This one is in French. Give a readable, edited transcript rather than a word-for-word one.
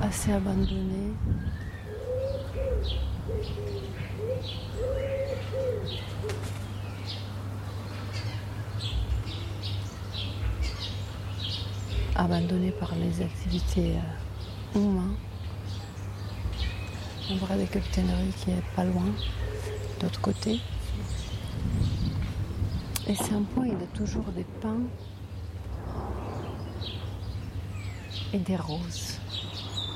assez abandonné. Abandonné par les activités humaines. Un bras de capitainerie qui est pas loin, de l'autre côté. Et c'est un point, il y a toujours des pins et des roses.